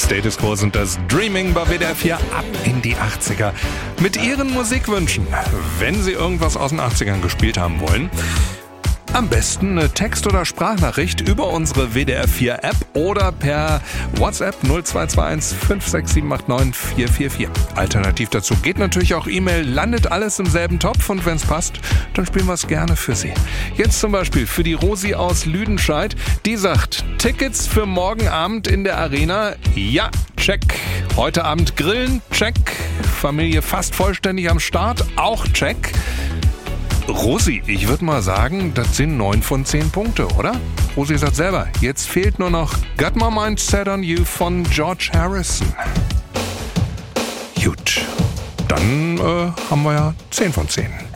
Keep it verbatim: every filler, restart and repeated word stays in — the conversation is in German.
Status Quo sind das Dreaming bei W D R vier ab in die achtziger. Mit Ihren Musikwünschen, wenn Sie irgendwas aus den achtzigern gespielt haben wollen. Am besten eine Text- oder Sprachnachricht über unsere W D R vier App oder per WhatsApp null zwei zwei eins fünf sechs sieben acht neun vier vier vier. Alternativ dazu geht natürlich auch E-Mail, landet alles im selben Topf und wenn es passt, dann spielen wir es gerne für Sie. Jetzt zum Beispiel für die Rosi aus Lüdenscheid, die sagt, Tickets für morgen Abend in der Arena, ja, check. Heute Abend grillen, check. Familie fast vollständig am Start, auch check. Rosi, ich würde mal sagen, das sind neun von zehn Punkte, oder? Rosi sagt selber, jetzt fehlt nur noch Got My Mind Set on You von George Harrison. Gut, dann äh, haben wir ja zehn von zehn.